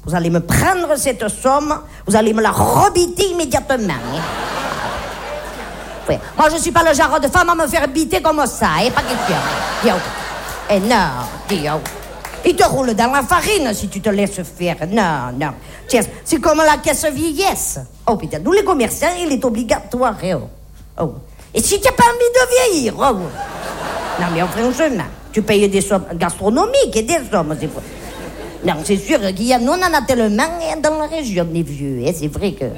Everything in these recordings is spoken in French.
Vous allez me prendre cette somme, vous allez me la rebiter immédiatement. Hein. Oui. Moi, je suis pas le genre de femme à me faire biter comme ça, hein, pas question. Yo. Et non, yo. Il te roule dans la farine si tu te laisses faire. Non, non. Tiens, c'est comme la caisse vieillesse. Oh putain, nous les commerçants, il est obligatoire. Oh. Oh. Et si tu n'as pas envie de vieillir, oh. Non mais franchement, tu payes des sommes gastronomiques et des sommes. Non, c'est sûr qu'il y a, nous on en a tellement dans la région des vieux, hein, c'est vrai que...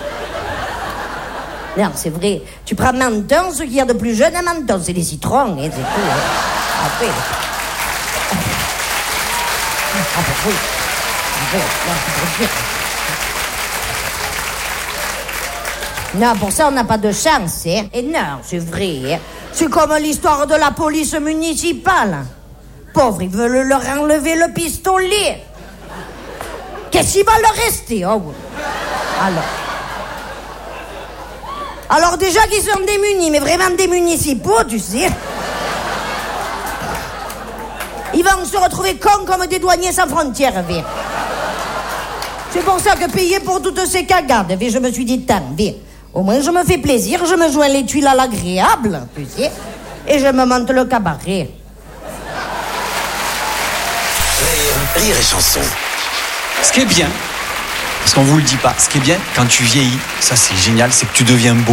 Non, c'est vrai. Tu prends Menton, ce qu'il y a de plus jeune à Menton, c'est les citrons, hein, c'est tout. Hein. Après... Ah, ben oui. Non, pour ça, on n'a pas de chance, hein. Et non, c'est vrai, hein. C'est comme l'histoire de la police municipale. Pauvre, ils veulent leur enlever le pistolet. Qu'est-ce qu'il va leur rester, oh? Alors déjà qu'ils sont démunis, mais vraiment des municipaux, tu sais. Ils vont se retrouver cons comme des douaniers sans frontières, vie. C'est pour ça que payer pour toutes ces cagades, vie, je me suis dit, tant, vie. Au moins, je me fais plaisir, je me joins les tuiles à l'agréable, tu sais, et je me monte le cabaret. Rire et chanson. Ce qui est bien, parce qu'on vous le dit pas, ce qui est bien, quand tu vieillis, ça c'est génial, c'est que tu deviens beau.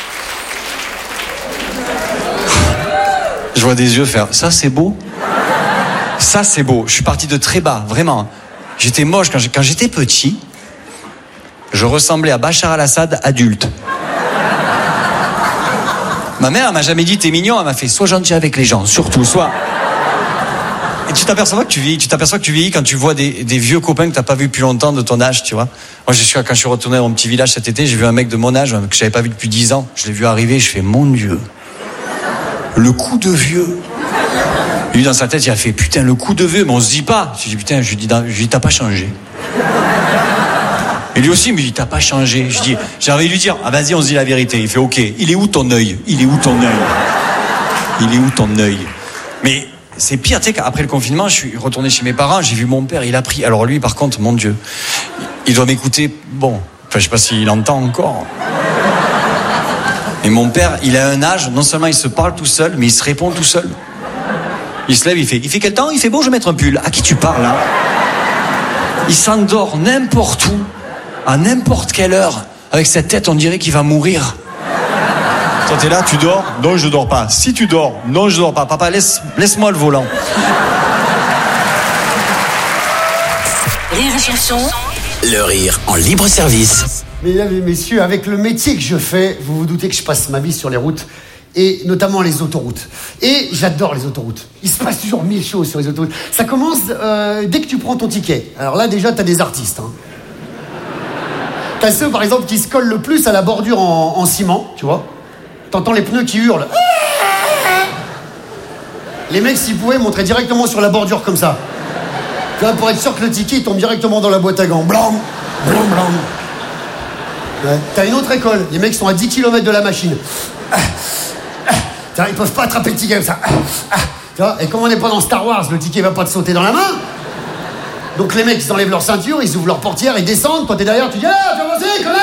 Je vois des yeux faire, ça c'est beau. Ça c'est beau, je suis parti de très bas, vraiment. J'étais moche quand j'étais petit. Je ressemblais à Bachar al-Assad adulte. Ma mère m'a jamais dit t'es mignon, elle m'a fait sois gentil avec les gens, surtout, sois. Et tu t'aperçois que tu vieillis quand tu vois des vieux copains que t'as pas vu depuis longtemps de ton âge, tu vois. Moi quand je suis retourné dans mon petit village cet été, j'ai vu un mec de mon âge que j'avais pas vu depuis 10 ans. Je l'ai vu arriver, je fais mon Dieu. Le coup de vieux. Lui dans sa tête, il a fait putain le coup de vieux, mais on se dit pas. Je dis putain, je lui dis t'as pas changé. Et lui aussi me dit t'as pas changé. J'ai envie de lui dire ah vas-y on se dit la vérité. Il fait ok. Il est où ton œil? Il est où ton œil? Il est où ton œil? Mais c'est pire, tu sais qu'après le confinement, je suis retourné chez mes parents, j'ai vu mon père, il a pris. Alors lui par contre, mon Dieu, il doit m'écouter. Bon, enfin je sais pas s'il entend encore. Et mon père, il a un âge, non seulement il se parle tout seul, mais il se répond tout seul. Il se lève, il fait quel temps? Il fait beau, je vais mettre un pull. À qui tu parles là? Il s'endort n'importe où, à n'importe quelle heure. Avec cette tête, on dirait qu'il va mourir. Toi, t'es là, tu dors? Non, je dors pas. Si tu dors? Non, je dors pas. Papa, laisse-moi le volant. Rire et chanson. Le rire en libre service. Mesdames et messieurs, avec le métier que je fais, vous vous doutez que je passe ma vie sur les routes, et notamment les autoroutes. Et j'adore les autoroutes. Il se passe toujours 1000 choses sur les autoroutes. Ça commence dès que tu prends ton ticket. Alors là, déjà, t'as des artistes. Hein. T'as ceux, par exemple, qui se collent le plus à la bordure en ciment, tu vois. T'entends les pneus qui hurlent. Les mecs, s'ils pouvaient, montraient directement sur la bordure comme ça. Tu vois, pour être sûr que le ticket tombe directement dans la boîte à gants. Blanc, blanc, blanc. Ouais. T'as une autre école. Les mecs sont à 10 km de la machine. Ils peuvent pas attraper le ticket comme ça. Tu vois, et comme on n'est pas dans Star Wars, le ticket va pas te sauter dans la main. Donc les mecs, ils enlèvent leur ceinture, ils ouvrent leur portière, ils descendent. Toi, t'es derrière, tu dis « Ah, tu vas avancer, connard !»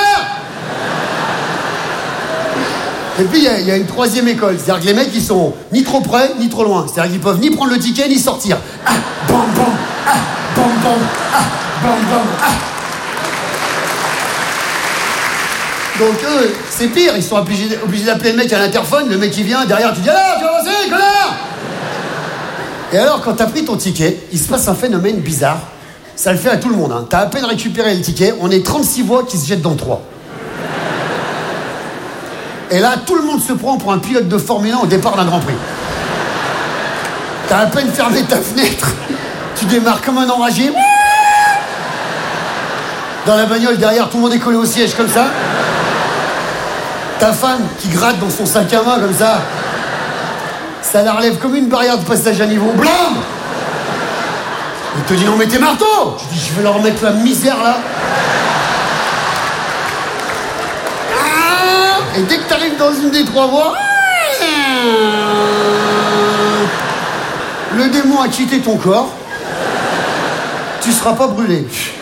Et puis, il y a une troisième école. C'est-à-dire que les mecs, ils sont ni trop près, ni trop loin. C'est-à-dire qu'ils peuvent ni prendre le ticket, ni sortir. Ah, bam, bam, ah, bam, bam, ah, bam, bam, ah. Donc eux, c'est pire. Ils sont obligés d'appeler le mec à l'interphone. Le mec, il vient, derrière, tu dis « Ah, tu vas avancer, connard !» Et alors, quand t'as pris ton ticket, il se passe un phénomène bizarre. Ça le fait à tout le monde. Hein. T'as à peine récupéré le ticket, on est 36 voix qui se jettent dans le 3. Et là, tout le monde se prend pour un pilote de Formule 1 au départ d'un Grand Prix. T'as à peine fermé ta fenêtre, tu démarres comme un enragé. Dans la bagnole, derrière, tout le monde est collé au siège comme ça. Ta femme qui gratte dans son sac à main comme ça. Ça la relève comme une barrière de passage à niveau. Blam! Il te dit non mais t'es marteau! Je dis je vais leur mettre la misère là. Et dès que t'arrives dans une des trois voies, le démon a quitté ton corps. Tu seras pas brûlé.